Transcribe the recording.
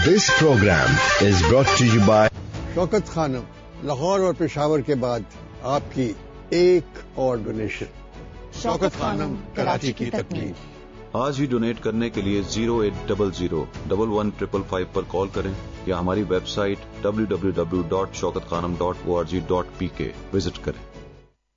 This program is brought to you by Shaukat Khanam, Lahore और पेशावर के बाद आपकी एक और डोनेशन। शौकत खानम, कराची की तकमील। आज ही डोनेट करने के लिए 0800-115555 पर कॉल करें या हमारी वेबसाइट www.shaukatkhanam.org.pk विजिट करें।